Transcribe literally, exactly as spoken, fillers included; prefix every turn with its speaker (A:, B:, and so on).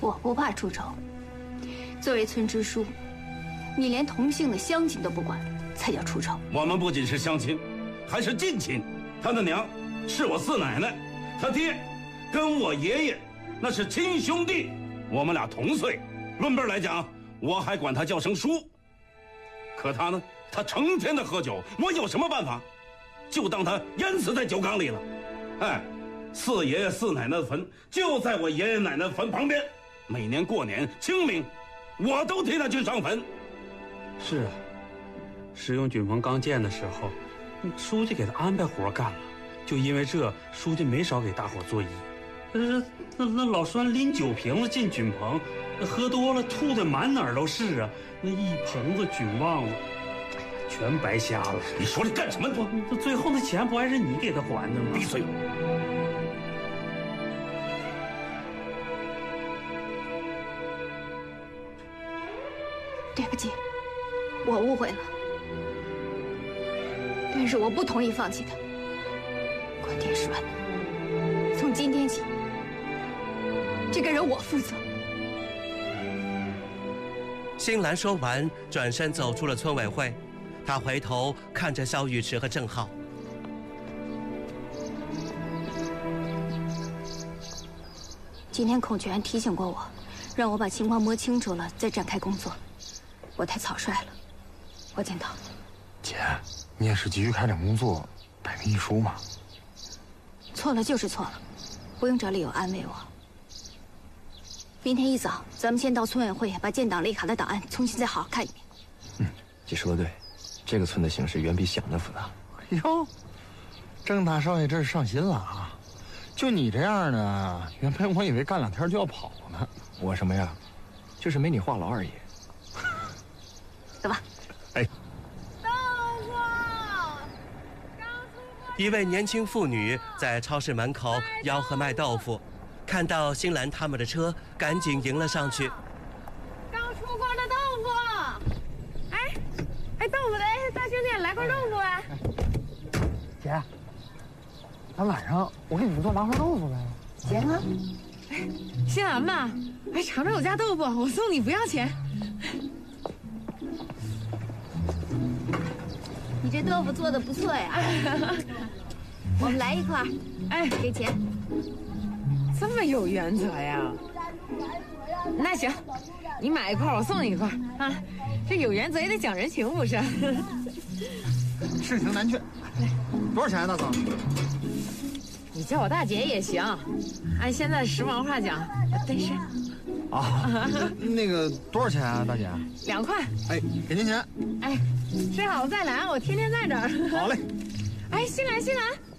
A: 我不怕出丑。作为村支书，你连同姓的乡亲都不管，才叫出丑。
B: 我们不仅是乡亲，还是近亲。他的娘是我四奶奶，他爹跟我爷爷那是亲兄弟，我们俩同岁。论辈来讲，我还管他叫声叔。可他呢，他成天的喝酒，我有什么办法？就当他淹死在酒缸里了。哎，四爷爷四奶奶的坟就在我爷爷奶奶坟旁边，每年过年清明，我都替他去上坟。
C: 是啊，石永军棚刚建的时候，书记给他安排活干了，就因为这，书记没少给大伙做揖。那那那老栓拎酒瓶子进军棚，喝多了吐的满哪儿都是啊，那一棚子军旺子，全白瞎了。
B: 你说你干什么？
C: 我这最后那钱不还是你给他还的吗？
B: 闭嘴！
A: 对不起，我误会了。但是我不同意放弃他。关天栓，从今天起，这个人我负责。
D: 新兰说完，转身走出了村委会。他回头看着肖雨池和郑浩。
A: 今天孔全提醒过我，让我把情况摸清楚了再展开工作。我太草率了，我检讨。
E: 姐，你也是急于开展工作，百密一疏嘛。
A: 错了就是错了，不用找理由安慰我。明天一早，咱们先到村委会把建档雷卡的档案重新再好好看一遍。
F: 嗯，姐说的对，这个村的形势远比想的复杂。
E: 哎呦，郑大少爷这是上心了啊！就你这样的，原本我以为干两天就要跑呢。
F: 我什么呀？就是没你话痨而已。
A: 走吧。
E: 哎。
G: 豆腐，
D: 一位年轻妇女在超市门口吆喝卖豆腐，看到新兰他们的车，赶紧迎了上去。
G: 刚出锅的豆腐，哎，哎，豆腐的，大兄弟，来块豆腐啊！
E: 姐，咱晚上我给你们做麻婆豆腐呗。
G: 行啊。哎，新兰嘛，哎，尝尝我家豆腐，我送你不要钱。
A: 你这豆腐做的不错呀，我们来一块，
G: 哎，
A: 给钱。
G: 这么有原则呀？那行，你买一块，我送你一块啊。这有原则也得讲人情，不是？
E: 盛情难却。多少钱啊，大嫂？
G: 你叫我大姐也行，按现在时髦话讲，得是。
E: 啊，那个多少钱啊，大姐？
G: 两块。
E: 哎，给您钱。
G: 哎，吃好再来，我天天在这儿。
E: 好嘞。
G: 哎，新兰，新兰。